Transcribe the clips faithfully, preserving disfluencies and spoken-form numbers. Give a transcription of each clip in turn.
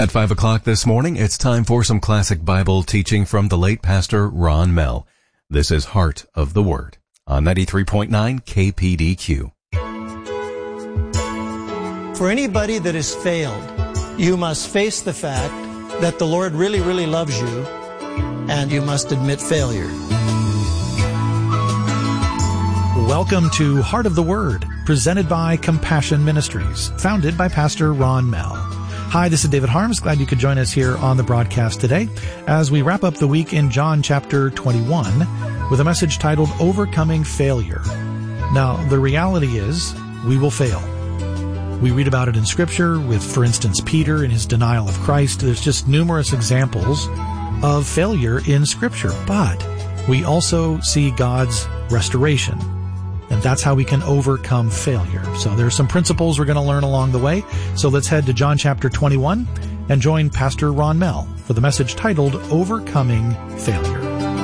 At five o'clock this morning, it's time for some classic Bible teaching from the late Pastor Ron Mell. This is Heart of the Word on ninety-three point nine K P D Q. For anybody that has failed, you must face the fact that the Lord really, really loves you, and you must admit failure. Welcome to Heart of the Word, presented by Compassion Ministries, founded by Pastor Ron Mell. Hi, this is David Harms. Glad you could join us here on the broadcast today as we wrap up the week in John chapter twenty-one with a message titled Overcoming Failure. Now, the reality is we will fail. We read about it in Scripture with, for instance, Peter and his denial of Christ. There's just numerous examples of failure in Scripture, but we also see God's restoration. And that's how we can overcome failure. So there are some principles we're going to learn along the way. So let's head to John chapter twenty-one and join Pastor Ron Mell for the message titled Overcoming Failure.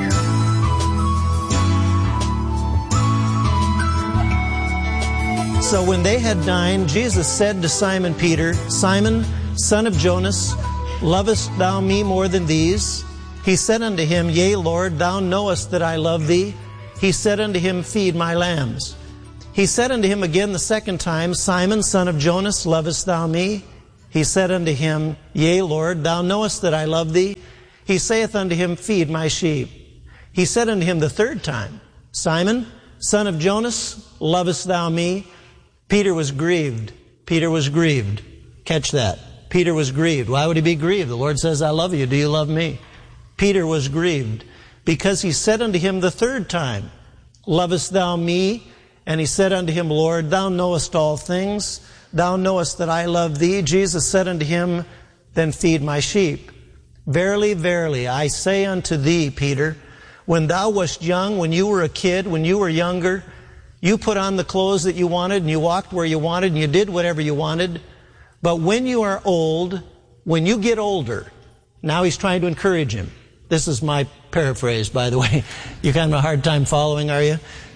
So when they had dined, Jesus said to Simon Peter, Simon, son of Jonas, lovest thou me more than these? He said unto him, Yea, Lord, thou knowest that I love thee. He said unto him, Feed my lambs. He said unto him again the second time, Simon, son of Jonas, lovest thou me? He said unto him, Yea, Lord, thou knowest that I love thee. He saith unto him, Feed my sheep. He said unto him the third time, Simon, son of Jonas, lovest thou me? Peter was grieved. Peter was grieved. Catch that. Peter was grieved. Why would he be grieved? The Lord says, I love you. Do you love me? Peter was grieved, because he said unto him the third time, Lovest thou me? And he said unto him, Lord, thou knowest all things. Thou knowest that I love thee. Jesus said unto him, Then feed my sheep. Verily, verily, I say unto thee, Peter, when thou wast young, when you were a kid, when you were younger, you put on the clothes that you wanted, and you walked where you wanted, and you did whatever you wanted. But when you are old, when you get older, now he's trying to encourage him. This is my paraphrase, by the way. You're kind of a hard time following, are you?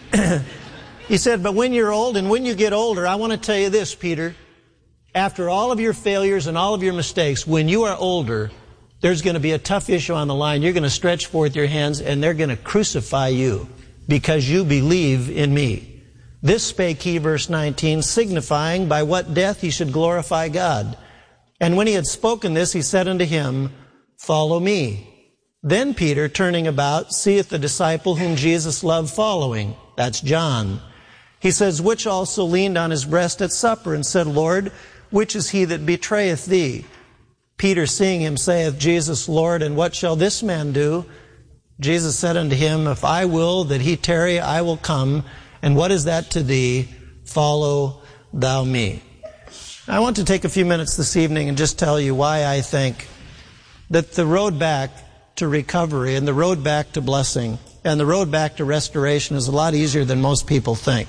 He said, but when you're old and when you get older, I want to tell you this, Peter. After all of your failures and all of your mistakes, when you are older, there's going to be a tough issue on the line. You're going to stretch forth your hands and they're going to crucify you because you believe in me. This spake he, verse nineteen, signifying by what death he should glorify God. And when he had spoken this, he said unto him, Follow me. Then Peter, turning about, seeth the disciple whom Jesus loved following. That's John. He says, which also leaned on his breast at supper and said, Lord, which is he that betrayeth thee? Peter, seeing him, saith, Jesus, Lord, and what shall this man do? Jesus said unto him, If I will that he tarry, I will come. And what is that to thee? Follow thou me. I want to take a few minutes this evening and just tell you why I think that the road back to recovery and the road back to blessing and the road back to restoration is a lot easier than most people think.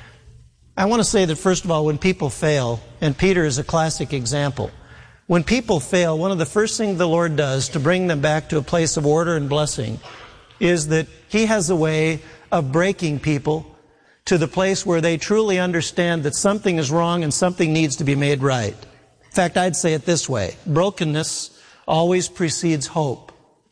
I want to say that, first of all, when people fail, and Peter is a classic example, when people fail, one of the first things the Lord does to bring them back to a place of order and blessing is that He has a way of breaking people to the place where they truly understand that something is wrong and something needs to be made right. In fact, I'd say it this way: brokenness always precedes hope.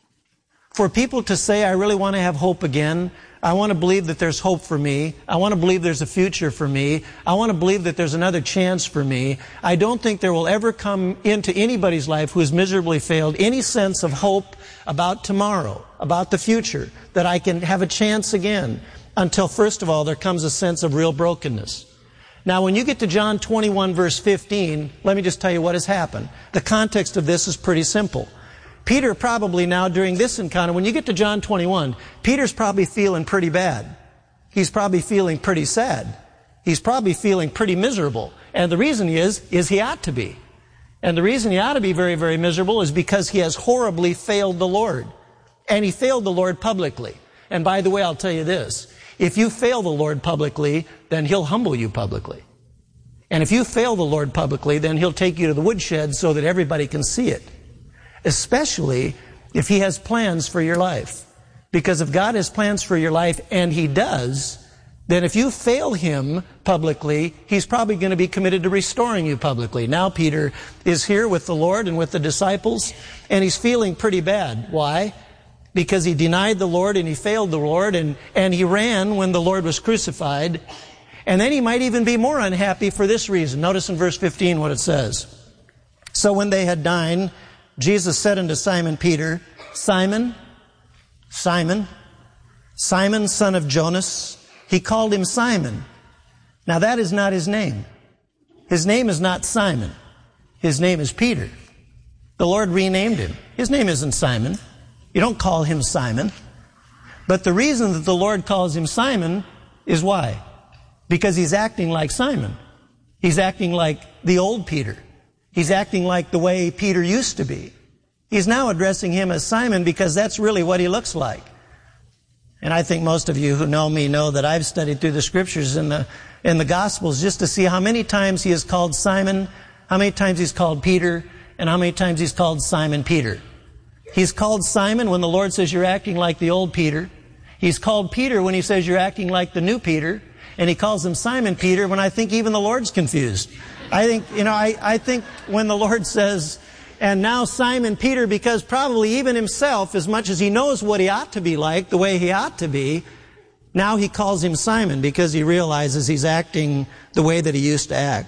For people to say, I really want to have hope again, I want to believe that there's hope for me, I want to believe there's a future for me, I want to believe that there's another chance for me, I don't think there will ever come into anybody's life who has miserably failed any sense of hope about tomorrow, about the future, that I can have a chance again, until first of all there comes a sense of real brokenness. Now when you get to John twenty-one verse fifteen, let me just tell you what has happened. The context of this is pretty simple. Peter probably now during this encounter, when you get to John twenty-one, Peter's probably feeling pretty bad. He's probably feeling pretty sad. He's probably feeling pretty miserable. And the reason he is, is he ought to be. And the reason he ought to be very, very miserable is because he has horribly failed the Lord. And he failed the Lord publicly. And by the way, I'll tell you this. If you fail the Lord publicly, then He'll humble you publicly. And if you fail the Lord publicly, then He'll take you to the woodshed so that everybody can see it. Especially if He has plans for your life. Because if God has plans for your life, and He does, then if you fail him publicly, he's probably going to be committed to restoring you publicly. Now Peter is here with the Lord and with the disciples, and he's feeling pretty bad. Why? Because he denied the Lord and he failed the Lord, and, and he ran when the Lord was crucified. And then he might even be more unhappy for this reason. Notice in verse fifteen what it says. So when they had dined, Jesus said unto Simon Peter, Simon, Simon, Simon, son of Jonas. He called him Simon. Now that is not his name. His name is not Simon. His name is Peter. The Lord renamed him. His name isn't Simon. You don't call him Simon. But the reason that the Lord calls him Simon is why? Because he's acting like Simon. He's acting like the old Peter. He's acting like the way Peter used to be. He's now addressing him as Simon because that's really what he looks like. And I think most of you who know me know that I've studied through the Scriptures in the in the Gospels just to see how many times he is called Simon, how many times he's called Peter, and how many times he's called Simon Peter. He's called Simon when the Lord says you're acting like the old Peter. He's called Peter when he says you're acting like the new Peter. And he calls him Simon Peter when I think even the Lord's confused. I think, you know, I, I think when the Lord says, and now Simon Peter, because probably even himself, as much as he knows what he ought to be like, the way he ought to be, now he calls him Simon because he realizes he's acting the way that he used to act.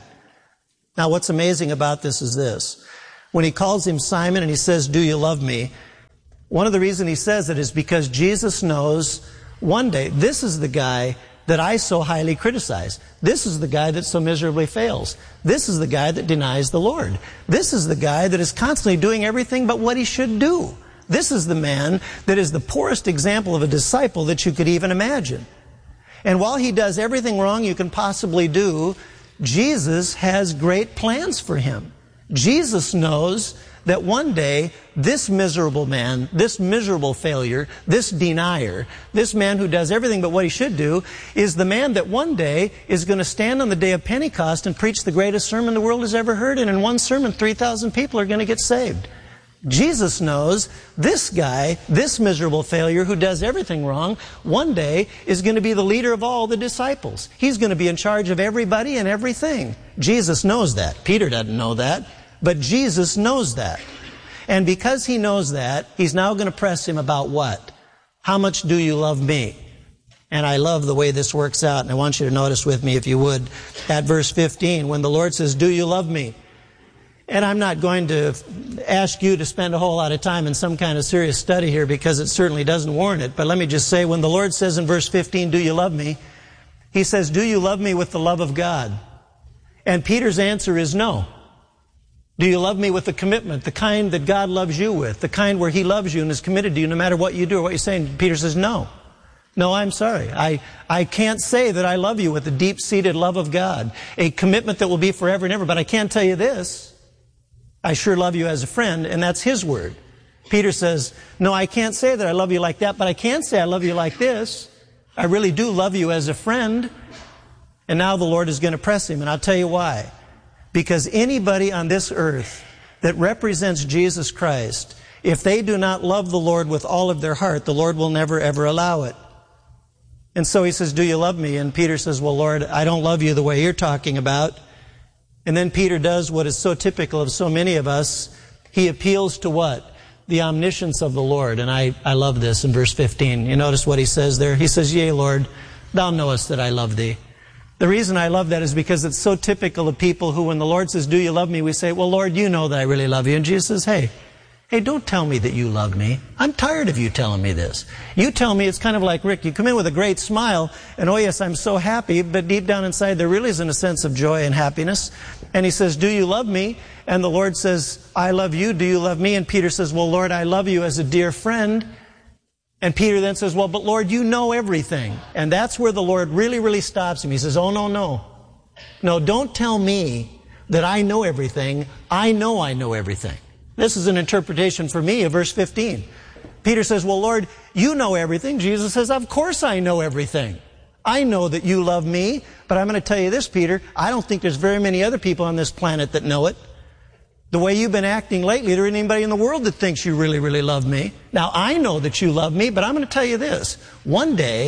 Now what's amazing about this is this. When he calls him Simon and he says, do you love me? One of the reasons he says it is because Jesus knows one day, this is the guy that I so highly criticize. This is the guy that so miserably fails. This is the guy that denies the Lord. This is the guy that is constantly doing everything but what he should do. This is the man that is the poorest example of a disciple that you could even imagine. And while he does everything wrong you can possibly do, Jesus has great plans for him. Jesus knows that one day this miserable man, this miserable failure, this denier, this man who does everything but what he should do, is the man that one day is going to stand on the day of Pentecost and preach the greatest sermon the world has ever heard, and in one sermon three thousand people are going to get saved. Jesus knows this guy, this miserable failure who does everything wrong, one day is going to be the leader of all the disciples. He's going to be in charge of everybody and everything. Jesus knows that. Peter doesn't know that. But Jesus knows that. And because he knows that, he's now going to press him about what? How much do you love me? And I love the way this works out. And I want you to notice with me, if you would, at verse fifteen, when the Lord says, do you love me? And I'm not going to ask you to spend a whole lot of time in some kind of serious study here because it certainly doesn't warrant it. But let me just say, when the Lord says in verse fifteen, do you love me? He says, do you love me with the love of God? And Peter's answer is no. Do you love me with the commitment, the kind that God loves you with, the kind where he loves you and is committed to you no matter what you do or what you're saying? Peter says, no. No, I'm sorry. I, I can't say that I love you with the deep-seated love of God, a commitment that will be forever and ever. But I can tell you this. I sure love you as a friend, and that's his word. Peter says, no, I can't say that I love you like that, but I can say I love you like this. I really do love you as a friend. And now the Lord is going to press him, and I'll tell you why. Because anybody on this earth that represents Jesus Christ, if they do not love the Lord with all of their heart, the Lord will never ever allow it. And so he says, do you love me? And Peter says, well, Lord, I don't love you the way you're talking about. And then Peter does what is so typical of so many of us. He appeals to what? The omniscience of the Lord. And I, I love this in verse fifteen. You notice what he says there? He says, yea, Lord, thou knowest that I love thee. The reason I love that is because it's so typical of people who, when the Lord says, do you love me? We say, well, Lord, you know that I really love you. And Jesus says, hey, hey, don't tell me that you love me. I'm tired of you telling me this. You tell me, it's kind of like Rick. You come in with a great smile, and oh yes, I'm so happy, but deep down inside there really isn't a sense of joy and happiness. And he says, do you love me? And the Lord says, I love you. Do you love me? And Peter says, well, Lord, I love you as a dear friend. And Peter then says, well, but Lord, you know everything. And that's where the Lord really, really stops him. He says, oh, no, no. No, don't tell me that I know everything. I know I know everything. This is an interpretation for me of verse fifteen. Peter says, well, Lord, you know everything. Jesus says, of course I know everything. I know that you love me, but I'm going to tell you this, Peter, I don't think there's very many other people on this planet that know it. The way you've been acting lately, there isn't anybody in the world that thinks you really, really love me. Now, I know that you love me, but I'm going to tell you this. One day,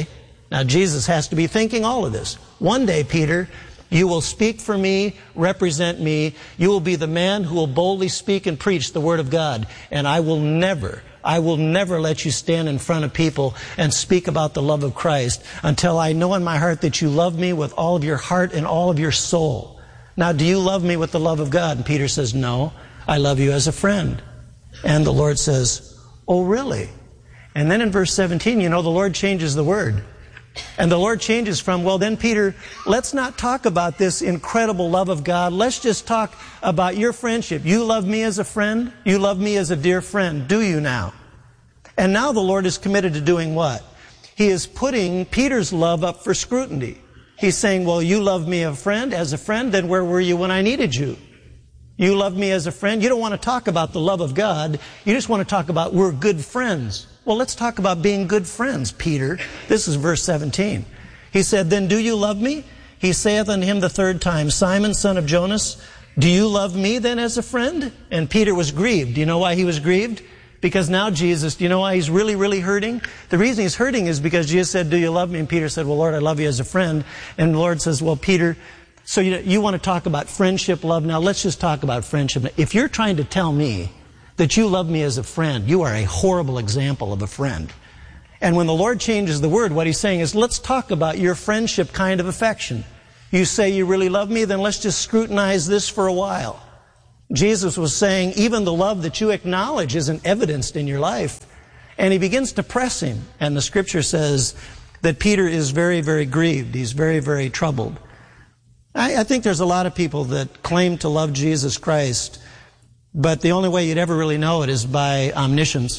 Now, Jesus has to be thinking all of this. One day, Peter, you will speak for me, represent me. You will be the man who will boldly speak and preach the Word of God. And I will never, I will never let you stand in front of people and speak about the love of Christ until I know in my heart that you love me with all of your heart and all of your soul. Now, do you love me with the love of God? And Peter says, no, I love you as a friend. And the Lord says, oh, really? And then in verse seventeen, you know, the Lord changes the word. And the Lord changes from, well then, Peter, let's not talk about this incredible love of God. Let's just talk about your friendship. You love me as a friend. You love me as a dear friend. Do you now? And now the Lord is committed to doing what? He is putting Peter's love up for scrutiny. He's saying, well, you love me as a friend, as a friend, then where were you when I needed you? You love me as a friend. You don't want to talk about the love of God. You just want to talk about we're good friends. Well, let's talk about being good friends, Peter. This is verse seventeen. He said, then do you love me? He saith unto him the third time, Simon, son of Jonas, do you love me then as a friend? And Peter was grieved. Do you know why he was grieved? Because now Jesus, do you know why he's really, really hurting? The reason he's hurting is because Jesus said, do you love me? And Peter said, well, Lord, I love you as a friend. And the Lord says, well, Peter, so you, you want to talk about friendship, love? Now let's just talk about friendship. If you're trying to tell me that you love me as a friend, you are a horrible example of a friend. And when the Lord changes the word, what he's saying is, let's talk about your friendship kind of affection. You say you really love me, then let's just scrutinize this for a while. Jesus was saying, even the love that you acknowledge isn't evidenced in your life. And he begins to press him. And the scripture says that Peter is very, very grieved. He's very, very troubled. I, I think there's a lot of people that claim to love Jesus Christ, but the only way you'd ever really know it is by omniscience.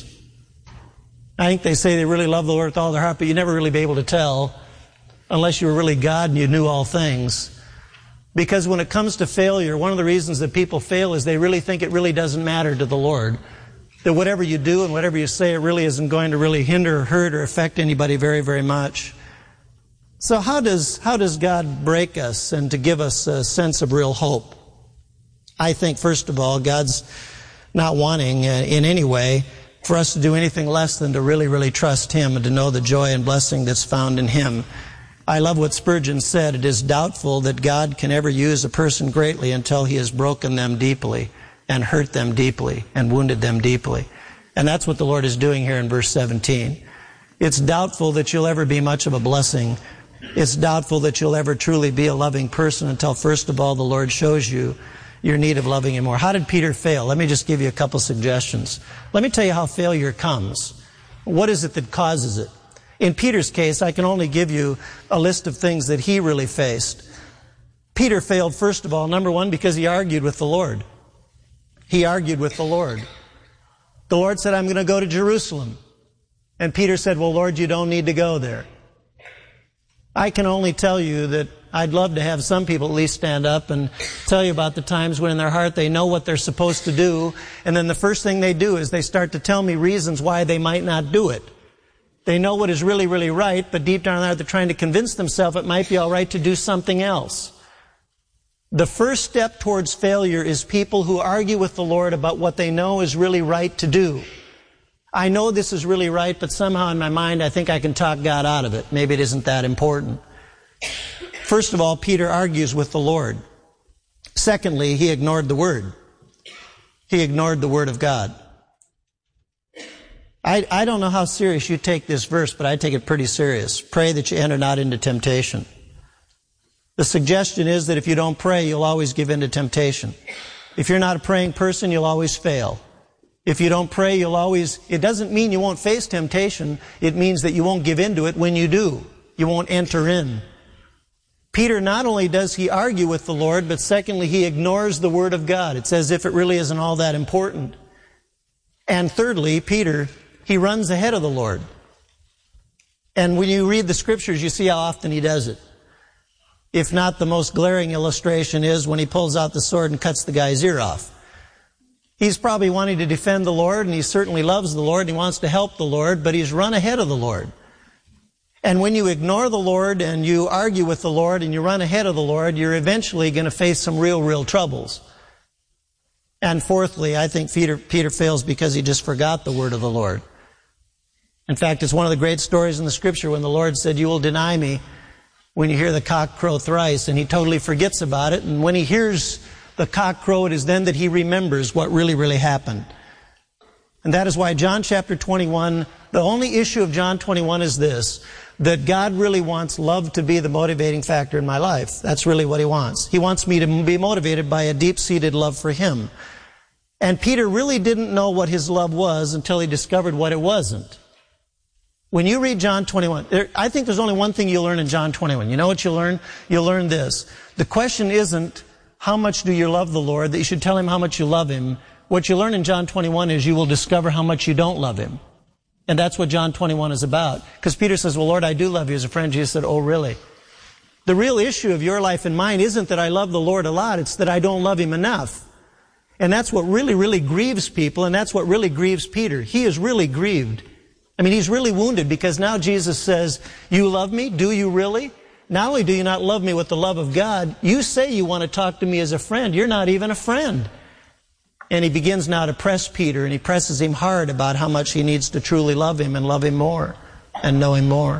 I think they say they really love the Lord with all their heart, but you'd never really be able to tell unless you were really God and you knew all things. Because when it comes to failure, one of the reasons that people fail is they really think it really doesn't matter to the Lord. That whatever you do and whatever you say, it really isn't going to really hinder or hurt or affect anybody very, very much. So how does, how does God break us and to give us a sense of real hope? I think, first of all, God's not wanting uh, in any way for us to do anything less than to really, really trust Him and to know the joy and blessing that's found in Him. I love what Spurgeon said. It is doubtful that God can ever use a person greatly until He has broken them deeply and hurt them deeply and wounded them deeply. And that's what the Lord is doing here in verse seventeen. It's doubtful that you'll ever be much of a blessing. It's doubtful that you'll ever truly be a loving person until, first of all, the Lord shows you your need of loving Him more. How did Peter fail? Let me just give you a couple suggestions. Let me tell you how failure comes. What is it that causes it? In Peter's case, I can only give you a list of things that he really faced. Peter failed, first of all, number one, because he argued with the Lord. He argued with the Lord. The Lord said, I'm going to go to Jerusalem. And Peter said, well, Lord, you don't need to go there. I can only tell you that I'd love to have some people at least stand up and tell you about the times when in their heart they know what they're supposed to do, and then the first thing they do is they start to tell me reasons why they might not do it. They know what is really, really right, but deep down there they're trying to convince themselves it might be all right to do something else. The first step towards failure is people who argue with the Lord about what they know is really right to do. I know this is really right, but somehow in my mind I think I can talk God out of it. Maybe it isn't that important. First of all, Peter argues with the Lord. Secondly, he ignored the Word. He ignored the Word of God. I, I don't know how serious you take this verse, but I take it pretty serious. Pray that you enter not into temptation. The suggestion is that if you don't pray, you'll always give in to temptation. If you're not a praying person, you'll always fail. If you don't pray, you'll always... It doesn't mean you won't face temptation. It means that you won't give in to it when you do. You won't enter in. Peter, not only does he argue with the Lord, but secondly, he ignores the Word of God. It's as if it really isn't all that important. And thirdly, Peter... he runs ahead of the Lord. And when you read the Scriptures, you see how often he does it. If not, the most glaring illustration is when he pulls out the sword and cuts the guy's ear off. He's probably wanting to defend the Lord, and he certainly loves the Lord, and he wants to help the Lord, but he's run ahead of the Lord. And when you ignore the Lord and you argue with the Lord and you run ahead of the Lord, you're eventually going to face some real, real troubles. And fourthly, I think Peter, Peter fails because he just forgot the Word of the Lord. In fact, it's one of the great stories in the Scripture when the Lord said, you will deny me when you hear the cock crow thrice, and he totally forgets about it. And when he hears the cock crow, it is then that he remembers what really, really happened. And that is why John chapter twenty-one, the only issue of John twenty-one is this, that God really wants love to be the motivating factor in my life. That's really what he wants. He wants me to be motivated by a deep-seated love for him. And Peter really didn't know what his love was until he discovered what it wasn't. When you read John twenty-one, there, I think there's only one thing you'll learn in John twenty-one. You know what you'll learn? You'll learn this. The question isn't, how much do you love the Lord? That you should tell him how much you love him. What you learn in John twenty-one is you will discover how much you don't love him. And that's what John twenty-one is about. Because Peter says, well, Lord, I do love you as a friend. Jesus said, oh, really? The real issue of your life and mine isn't that I love the Lord a lot. It's that I don't love him enough. And that's what really, really grieves people. And that's what really grieves Peter. He is really grieved. I mean, he's really wounded because now Jesus says, you love me? Do you really? Not only do you not love me with the love of God, you say you want to talk to me as a friend. You're not even a friend. And he begins now to press Peter, and he presses him hard about how much he needs to truly love him and love him more and know him more.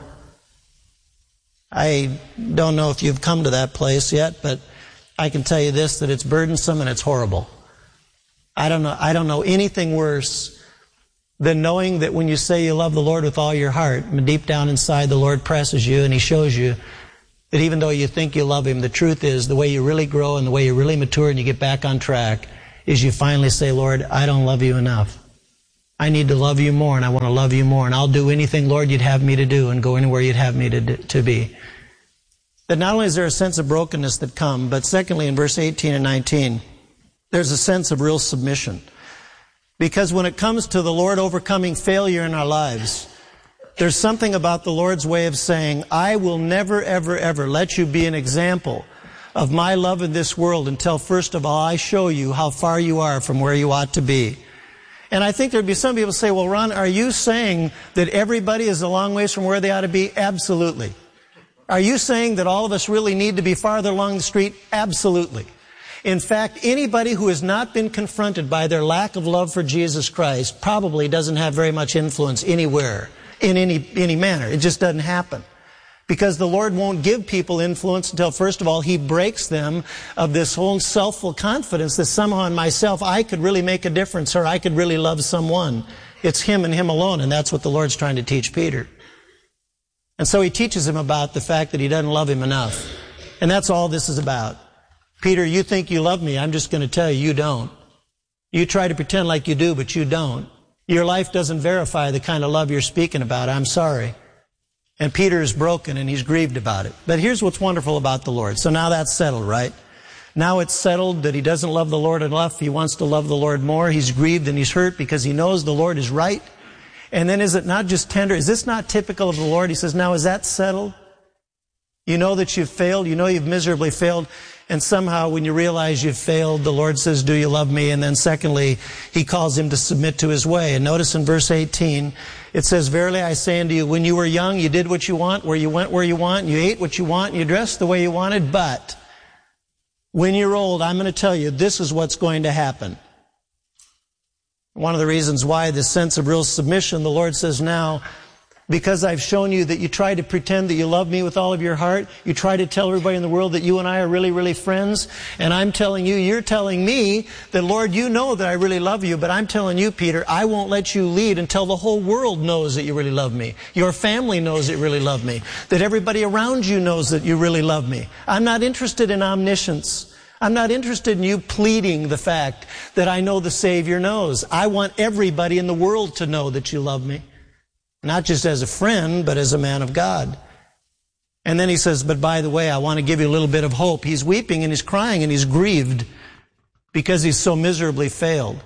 I don't know if you've come to that place yet, but I can tell you this, that it's burdensome and it's horrible. I don't know, I don't know anything worse than knowing that when you say you love the Lord with all your heart, deep down inside the Lord presses you and he shows you that even though you think you love him, the truth is the way you really grow and the way you really mature and you get back on track is you finally say, Lord, I don't love you enough. I need to love you more and I want to love you more and I'll do anything, Lord, you'd have me to do and go anywhere you'd have me to, to be. That not only is there a sense of brokenness that come, but secondly in verse eighteen and nineteen, there's a sense of real submission. Because when it comes to the Lord overcoming failure in our lives, there's something about the Lord's way of saying, I will never, ever, ever let you be an example of my love in this world until first of all I show you how far you are from where you ought to be. And I think there'd be some people say, well, Ron, are you saying that everybody is a long ways from where they ought to be? Absolutely. Are you saying that all of us really need to be farther along the street? Absolutely. In fact, anybody who has not been confronted by their lack of love for Jesus Christ probably doesn't have very much influence anywhere, in any, any manner. It just doesn't happen. Because the Lord won't give people influence until, first of all, he breaks them of this whole selfful confidence that somehow in myself I could really make a difference or I could really love someone. It's him and him alone, and that's what the Lord's trying to teach Peter. And so he teaches him about the fact that he doesn't love him enough. And that's all this is about. Peter, you think you love me. I'm just going to tell you, you don't. You try to pretend like you do, but you don't. Your life doesn't verify the kind of love you're speaking about. I'm sorry. And Peter is broken and he's grieved about it. But here's what's wonderful about the Lord. So now that's settled, right? Now it's settled that he doesn't love the Lord enough. He wants to love the Lord more. He's grieved and he's hurt because he knows the Lord is right. And then is it not just tender? Is this not typical of the Lord? He says, now is that settled? You know that you've failed. You know you've miserably failed. And somehow when you realize you've failed, the Lord says, do you love me? And then secondly, he calls him to submit to his way. And notice in verse eighteen, it says, verily I say unto you, when you were young, you did what you want, where you went where you want, you ate what you want, and you dressed the way you wanted. But when you're old, I'm going to tell you, this is what's going to happen. One of the reasons why this sense of real submission, the Lord says now, because I've shown you that you try to pretend that you love me with all of your heart. You try to tell everybody in the world that you and I are really, really friends. And I'm telling you, you're telling me that, Lord, you know that I really love you. But I'm telling you, Peter, I won't let you lead until the whole world knows that you really love me. Your family knows that you really love me. That everybody around you knows that you really love me. I'm not interested in omniscience. I'm not interested in you pleading the fact that I know the Savior knows. I want everybody in the world to know that you love me. Not just as a friend, but as a man of God. And then he says, but by the way, I want to give you a little bit of hope. He's weeping and he's crying and he's grieved because he's so miserably failed.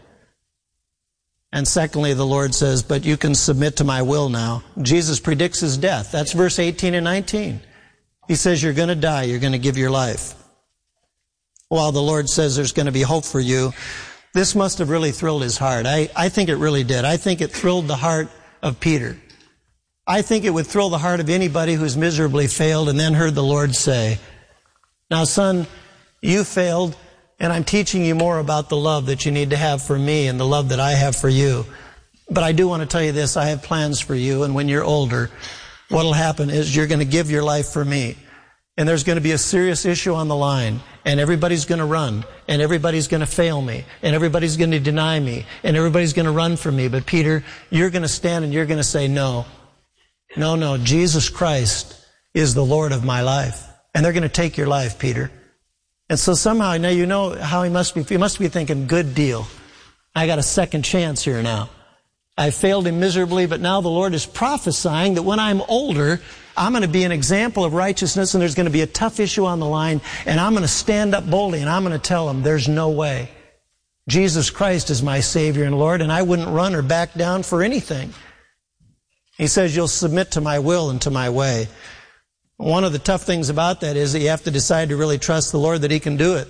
And secondly, the Lord says, but you can submit to my will now. Jesus predicts his death. That's verse eighteen and nineteen. He says, you're going to die. You're going to give your life. While the Lord says there's going to be hope for you, this must have really thrilled his heart. I, I think it really did. I think it thrilled the heart of Peter. I think it would thrill the heart of anybody who's miserably failed and then heard the Lord say, now son, you failed and I'm teaching you more about the love that you need to have for me and the love that I have for you. But I do want to tell you this, I have plans for you, and when you're older, what will happen is you're going to give your life for me. And there's going to be a serious issue on the line, and everybody's going to run, and everybody's going to fail me, and everybody's going to deny me, and everybody's going to run from me. But Peter, you're going to stand and you're going to say, no, no, no, Jesus Christ is the Lord of my life. And they're going to take your life, Peter. And so somehow, now you know how he must be, he must be thinking, good deal. I got a second chance here now. I failed him miserably, but now the Lord is prophesying that when I'm older, I'm going to be an example of righteousness, and there's going to be a tough issue on the line, and I'm going to stand up boldly, and I'm going to tell him there's no way. Jesus Christ is my Savior and Lord, and I wouldn't run or back down for anything. He says, you'll submit to my will and to my way. One of the tough things about that is that you have to decide to really trust the Lord that he can do it.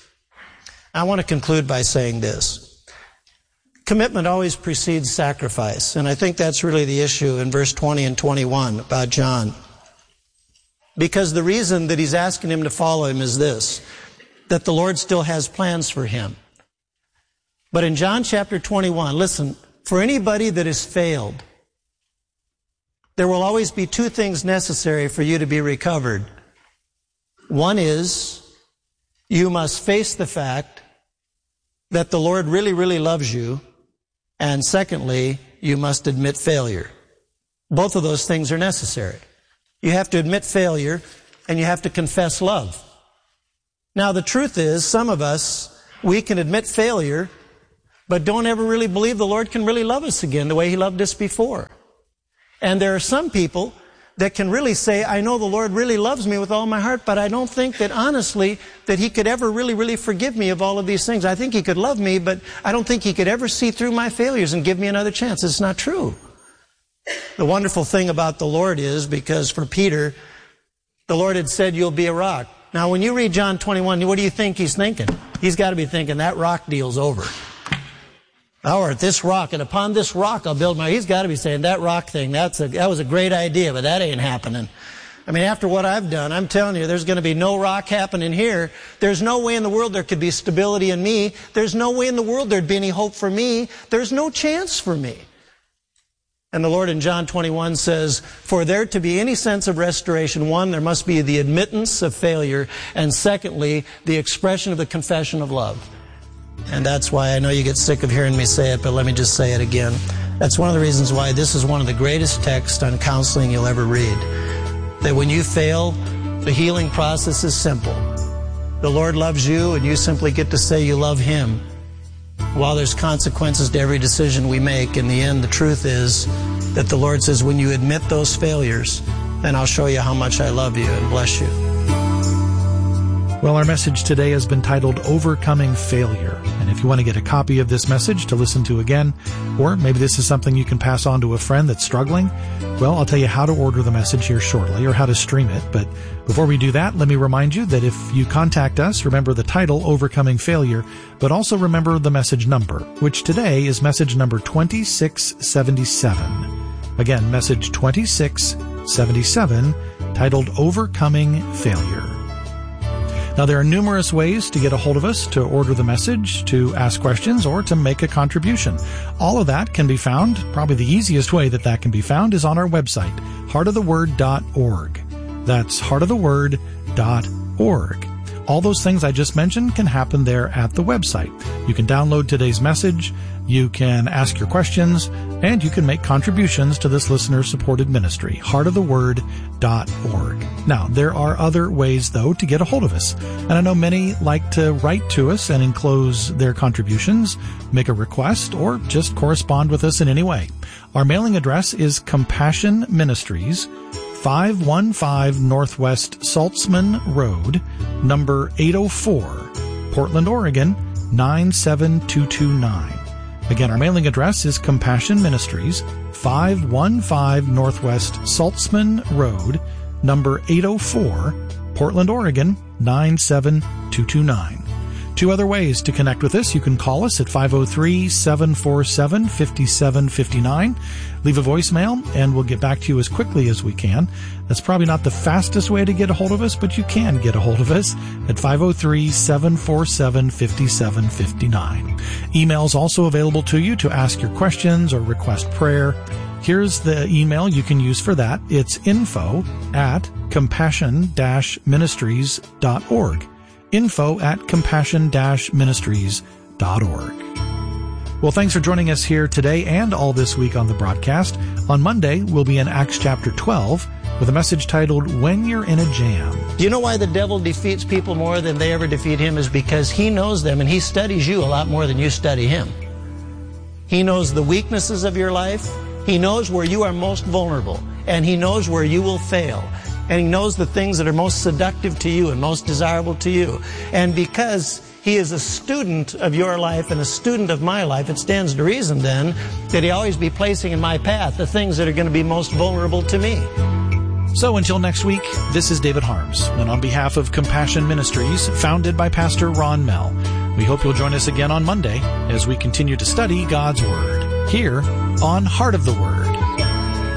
I want to conclude by saying this. Commitment always precedes sacrifice, and I think that's really the issue in verse twenty and twenty-one about John. Because the reason that he's asking him to follow him is this, that the Lord still has plans for him. But in John chapter twenty-one, listen, for anybody that has failed, there will always be two things necessary for you to be recovered. One is, you must face the fact that the Lord really, really loves you. And secondly, you must admit failure. Both of those things are necessary. You have to admit failure, and you have to confess love. Now, the truth is, some of us, we can admit failure, but don't ever really believe the Lord can really love us again the way he loved us before. And there are some people that can really say, I know the Lord really loves me with all my heart, but I don't think that honestly that he could ever really, really forgive me of all of these things. I think he could love me, but I don't think he could ever see through my failures and give me another chance. It's not true. The wonderful thing about the Lord is, because for Peter, the Lord had said, you'll be a rock. Now, when you read John twenty-one, what do you think he's thinking? He's got to be thinking, that rock deal's over. Thou art this rock, and upon this rock I'll build my... He's got to be saying, that rock thing, that's a, that was a great idea, but that ain't happening. I mean, after what I've done, I'm telling you, there's going to be no rock happening here. There's no way in the world there could be stability in me. There's no way in the world there'd be any hope for me. There's no chance for me. And the Lord in John twenty-one says, for there to be any sense of restoration, one, there must be the admittance of failure, and secondly, the expression of the confession of love. And that's why I know you get sick of hearing me say it, but let me just say it again. That's one of the reasons why this is one of the greatest texts on counseling you'll ever read. That when you fail, the healing process is simple. The Lord loves you, and you simply get to say you love him. While there's consequences to every decision we make, in the end, the truth is that the Lord says, when you admit those failures, then I'll show you how much I love you and bless you. Well, our message today has been titled Overcoming Failure. And if you want to get a copy of this message to listen to again, or maybe this is something you can pass on to a friend that's struggling, well, I'll tell you how to order the message here shortly, or how to stream it. But before we do that, let me remind you that if you contact us, remember the title, Overcoming Failure, but also remember the message number, which today is message number twenty-six seventy-seven. Again, message twenty-six seventy-seven, titled Overcoming Failure. Now, there are numerous ways to get a hold of us, to order the message, to ask questions, or to make a contribution. All of that can be found, probably the easiest way that that can be found is on our website, heart of the word dot org. That's heart of the word dot org. All those things I just mentioned can happen there at the website. You can download today's message, you can ask your questions, and you can make contributions to this listener-supported ministry, heart of the word dot org. Now, there are other ways, though, to get a hold of us. And I know many like to write to us and enclose their contributions, make a request, or just correspond with us in any way. Our mailing address is Compassion Ministries, five one five Northwest Saltzman Road, number eight oh four, Portland, Oregon, nine seven two two nine. Again, our mailing address is Compassion Ministries, five one five Northwest Saltzman Road, number eight oh four, Portland, Oregon, nine seven two two nine. Two other ways to connect with us. You can call us at five oh three, seven four seven, five seven five nine. Leave a voicemail, and we'll get back to you as quickly as we can. That's probably not the fastest way to get a hold of us, but you can get a hold of us at five oh three, seven four seven, five seven five nine. Email's also available to you to ask your questions or request prayer. Here's the email you can use for that. It's info at compassion dash ministries dot org. info at compassion dash ministries dot org. Well, thanks for joining us here today and all this week on the broadcast. On Monday, we'll be in Acts chapter twelve with a message titled, When You're in a Jam. Do you know why the devil defeats people more than they ever defeat him? Is because he knows them and he studies you a lot more than you study him. He knows the weaknesses of your life. He knows where you are most vulnerable, and he knows where you will fail. And he knows the things that are most seductive to you and most desirable to you. And because he is a student of your life and a student of my life, it stands to reason then that he always be placing in my path the things that are going to be most vulnerable to me. So until next week, this is David Harms, and on behalf of Compassion Ministries, founded by Pastor Ron Mell, we hope you'll join us again on Monday as we continue to study God's Word here on Heart of the Word.